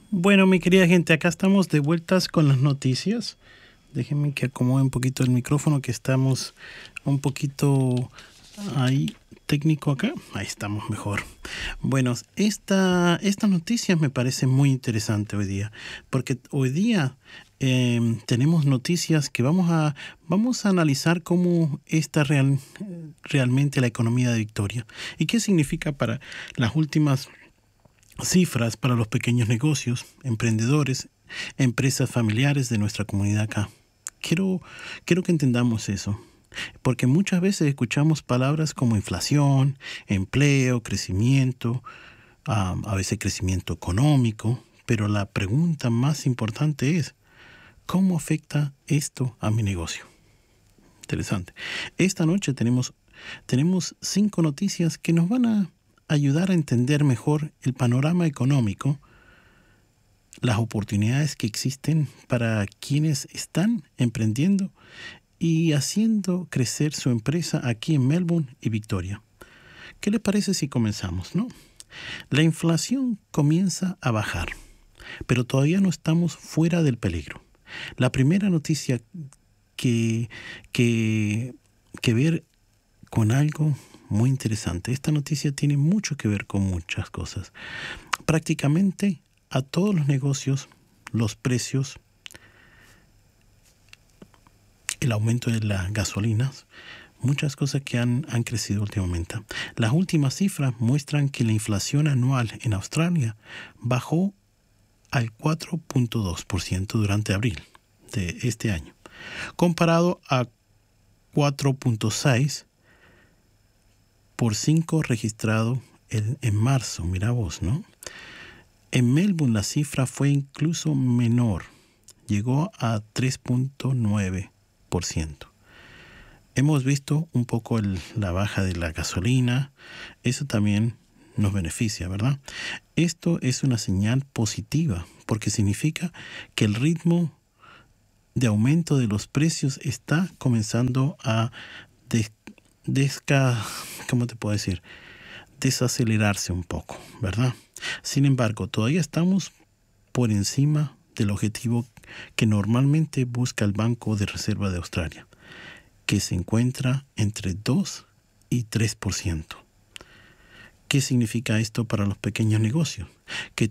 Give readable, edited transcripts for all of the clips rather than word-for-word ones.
Bueno, mi querida gente, acá estamos de vueltas con las noticias. Déjenme que acomode un poquito el micrófono, que estamos un poquito ahí técnico acá. Ahí estamos mejor. Bueno, esta noticia me parece muy interesante hoy día, porque hoy día tenemos noticias que vamos a analizar cómo está realmente la economía de Victoria y qué significa para las últimas cifras para los pequeños negocios, emprendedores, empresas familiares de nuestra comunidad acá. Quiero que entendamos eso, porque muchas veces escuchamos palabras como inflación, empleo, crecimiento, a veces crecimiento económico, pero la pregunta más importante es, ¿cómo afecta esto a mi negocio? Interesante. Esta noche tenemos 5 noticias que nos van a ayudar a entender mejor el panorama económico, las oportunidades que existen para quienes están emprendiendo y haciendo crecer su empresa aquí en Melbourne y Victoria. ¿Qué les parece si comenzamos, no? La inflación comienza a bajar, pero todavía no estamos fuera del peligro. La primera noticia que ver con algo muy interesante. Esta noticia tiene mucho que ver con muchas cosas. Prácticamente a todos los negocios, los precios, el aumento de las gasolinas, muchas cosas que han crecido últimamente. Las últimas cifras muestran que la inflación anual en Australia bajó al 4.2% durante abril de este año, comparado a 4.6% por 5 registrado en marzo. Mira vos, ¿no? En Melbourne la cifra fue incluso menor. Llegó a 3.9%. Hemos visto un poco la baja de la gasolina. Eso también nos beneficia, ¿verdad? Esto es una señal positiva porque significa que el ritmo de aumento de los precios está comenzando a ¿cómo te puedo decir? Desacelerarse un poco, ¿verdad? Sin embargo, todavía estamos por encima del objetivo que normalmente busca el Banco de Reserva de Australia, que se encuentra entre 2 y 3%. ¿Qué significa esto para los pequeños negocios? Que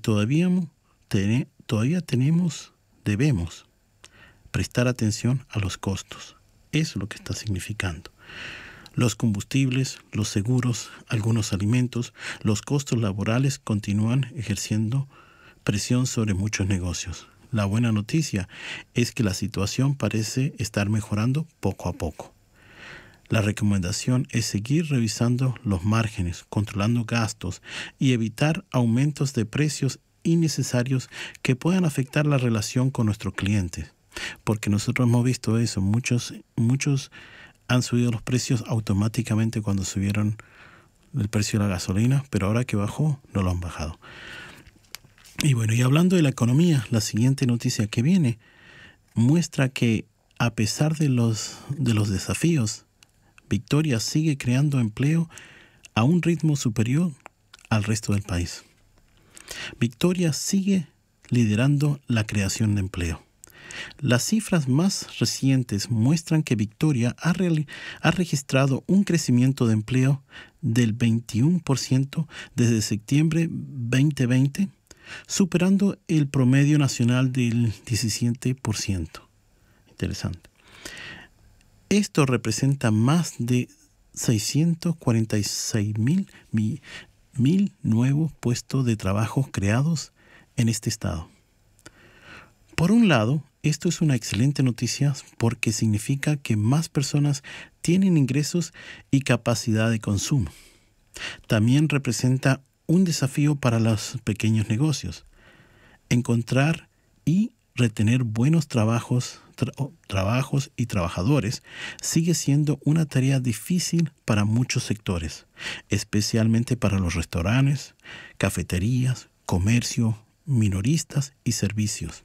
debemos prestar atención a los costos. Eso es lo que está significando. Los combustibles, los seguros, algunos alimentos, los costos laborales continúan ejerciendo presión sobre muchos negocios. La buena noticia es que la situación parece estar mejorando poco a poco. La recomendación es seguir revisando los márgenes, controlando gastos y evitar aumentos de precios innecesarios que puedan afectar la relación con nuestros clientes. Porque nosotros hemos visto eso, muchos han subido los precios automáticamente cuando subieron el precio de la gasolina, pero ahora que bajó, no lo han bajado. Y bueno, y hablando de la economía, la siguiente noticia que viene muestra que a pesar de los desafíos, Victoria sigue creando empleo a un ritmo superior al resto del país. Victoria sigue liderando la creación de empleo. Las cifras más recientes muestran que Victoria ha registrado un crecimiento de empleo del 21% desde septiembre 2020, superando el promedio nacional del 17%. Interesante. Esto representa más de 646,000 nuevos puestos de trabajo creados en este estado. Por un lado, esto es una excelente noticia porque significa que más personas tienen ingresos y capacidad de consumo. También representa un desafío para los pequeños negocios. Encontrar y retener buenos trabajos y trabajadores sigue siendo una tarea difícil para muchos sectores, especialmente para los restaurantes, cafeterías, comercio, minoristas y servicios.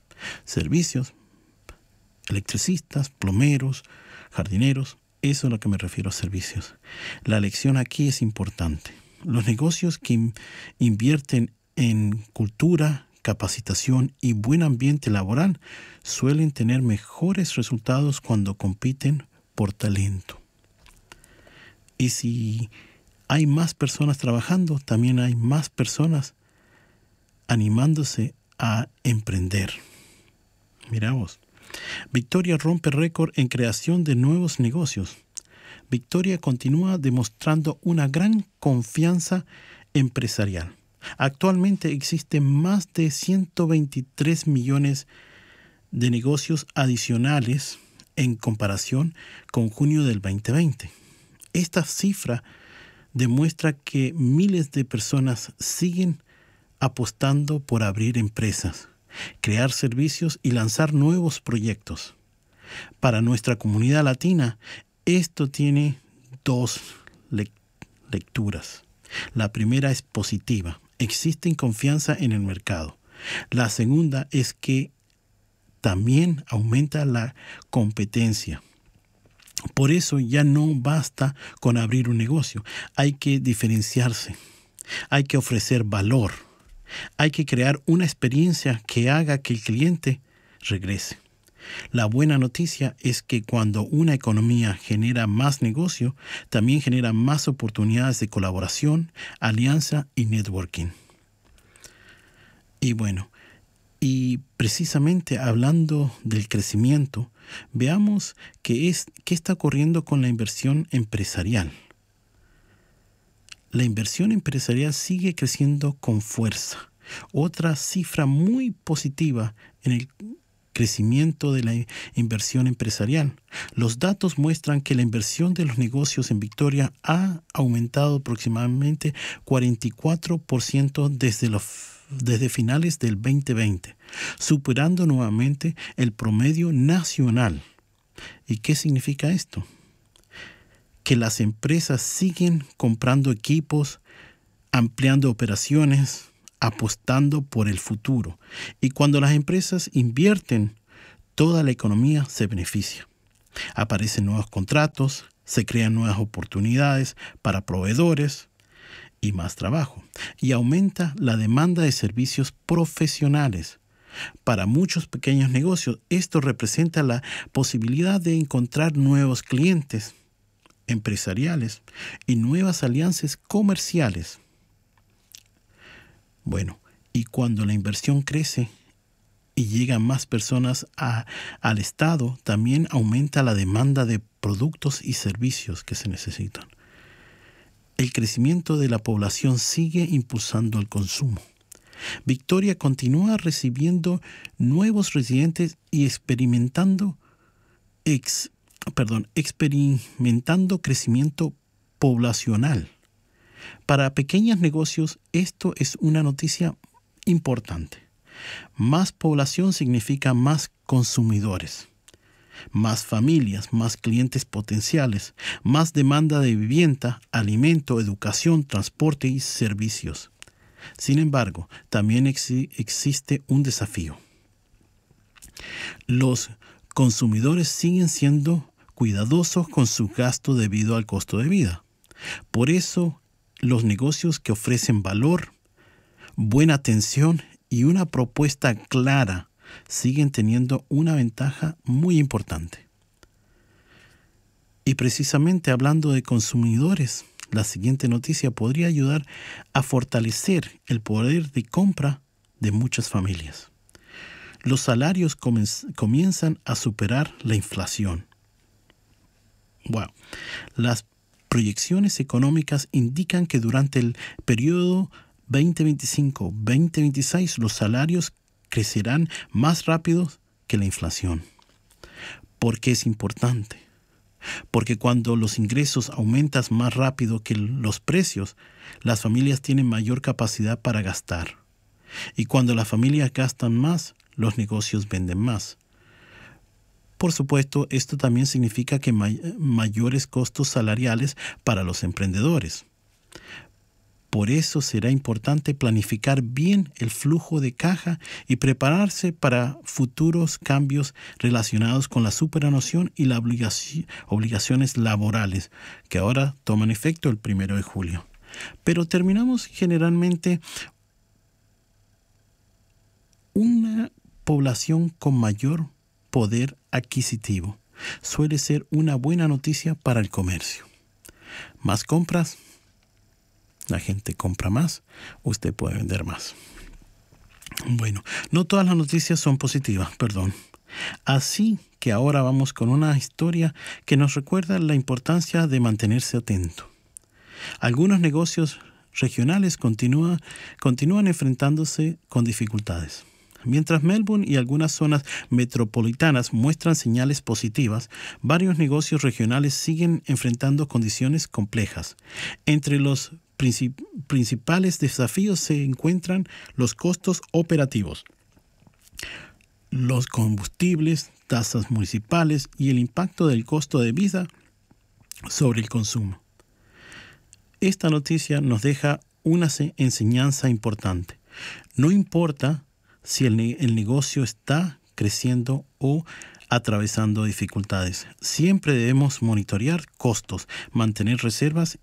Electricistas, plomeros, jardineros, eso es a lo que me refiero a servicios. La lección aquí es importante. Los negocios que invierten en cultura, capacitación y buen ambiente laboral suelen tener mejores resultados cuando compiten por talento. Y si hay más personas trabajando, también hay más personas animándose a emprender. Mira vos. Victoria rompe récord en creación de nuevos negocios. Victoria continúa demostrando una gran confianza empresarial. Actualmente existen más de 123 millones de negocios adicionales en comparación con junio del 2020. Esta cifra demuestra que miles de personas siguen apostando por abrir empresas, crear servicios y lanzar nuevos proyectos. Para nuestra comunidad latina, esto tiene dos lecturas. La primera es positiva. Existe confianza en el mercado. La segunda es que también aumenta la competencia. Por eso ya no basta con abrir un negocio. Hay que diferenciarse. Hay que ofrecer valor. Hay que crear una experiencia que haga que el cliente regrese. La buena noticia es que cuando una economía genera más negocio, también genera más oportunidades de colaboración, alianza y networking. Y bueno, y precisamente hablando del crecimiento, veamos qué está ocurriendo con la inversión empresarial. La inversión empresarial sigue creciendo con fuerza. Otra cifra muy positiva en el crecimiento de la inversión empresarial. Los datos muestran que la inversión de los negocios en Victoria ha aumentado aproximadamente 44% desde finales del 2020, superando nuevamente el promedio nacional. ¿Y qué significa esto? Que las empresas siguen comprando equipos, ampliando operaciones, apostando por el futuro. Y cuando las empresas invierten, toda la economía se beneficia. Aparecen nuevos contratos, se crean nuevas oportunidades para proveedores y más trabajo. Y aumenta la demanda de servicios profesionales. Para muchos pequeños negocios, esto representa la posibilidad de encontrar nuevos clientes empresariales y nuevas alianzas comerciales. Bueno, y cuando la inversión crece y llegan más personas al Estado, también aumenta la demanda de productos y servicios que se necesitan. El crecimiento de la población sigue impulsando el consumo. Victoria continúa recibiendo nuevos residentes y experimentando crecimiento poblacional. Para pequeños negocios, esto es una noticia importante. Más población significa más consumidores, más familias, más clientes potenciales, más demanda de vivienda, alimento, educación, transporte y servicios. Sin embargo, también existe un desafío. Los consumidores siguen siendo cuidadosos con su gasto debido al costo de vida. Por eso, los negocios que ofrecen valor, buena atención y una propuesta clara siguen teniendo una ventaja muy importante. Y precisamente hablando de consumidores, la siguiente noticia podría ayudar a fortalecer el poder de compra de muchas familias. Los salarios comienzan a superar la inflación. Wow. Las proyecciones económicas indican que durante el periodo 2025-2026 los salarios crecerán más rápido que la inflación. ¿Por qué es importante? Porque cuando los ingresos aumentan más rápido que los precios, las familias tienen mayor capacidad para gastar. Y cuando las familias gastan más, los negocios venden más. Por supuesto, esto también significa que mayores costos salariales para los emprendedores. Por eso será importante planificar bien el flujo de caja y prepararse para futuros cambios relacionados con la superannuación y las obligaciones laborales, que ahora toman efecto el 1 de julio. Pero terminamos generalmente población con mayor poder adquisitivo. Suele ser una buena noticia para el comercio. Más compras, la gente compra más, usted puede vender más. Bueno, no todas las noticias son positivas, perdón. Así que ahora vamos con una historia que nos recuerda la importancia de mantenerse atento. Algunos negocios regionales continúan enfrentándose con dificultades. Mientras Melbourne y algunas zonas metropolitanas muestran señales positivas, varios negocios regionales siguen enfrentando condiciones complejas. Entre los principales desafíos se encuentran los costos operativos, los combustibles, tasas municipales y el impacto del costo de vida sobre el consumo. Esta noticia nos deja una enseñanza importante. No importa si el negocio está creciendo o atravesando dificultades. Siempre debemos monitorear costos, mantener reservas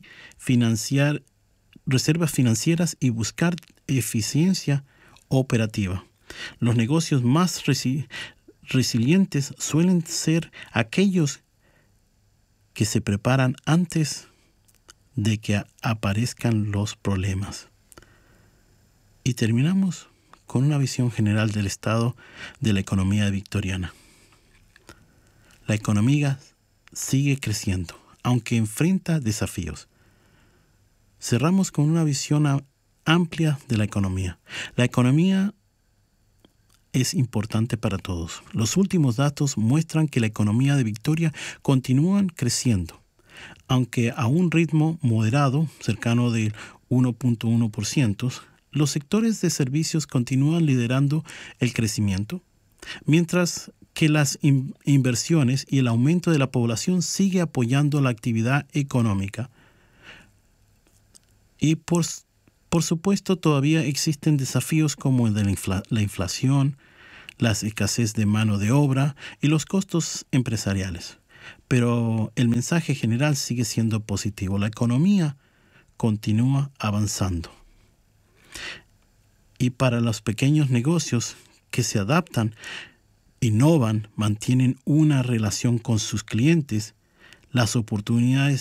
financieras y buscar eficiencia operativa. Los negocios más resilientes suelen ser aquellos que se preparan antes de que aparezcan los problemas. Y terminamos con una visión general del estado de la economía victoriana. La economía sigue creciendo, aunque enfrenta desafíos. Cerramos con una visión amplia de la economía. La economía es importante para todos. Los últimos datos muestran que la economía de Victoria continúa creciendo, aunque a un ritmo moderado, cercano del 1.1%, los sectores de servicios continúan liderando el crecimiento, mientras que las inversiones y el aumento de la población sigue apoyando la actividad económica. Y por supuesto todavía existen desafíos como el de la inflación, la escasez de mano de obra y los costos empresariales. Pero el mensaje general sigue siendo positivo. La economía continúa avanzando. Y para los pequeños negocios que se adaptan, innovan, mantienen una relación con sus clientes, las oportunidades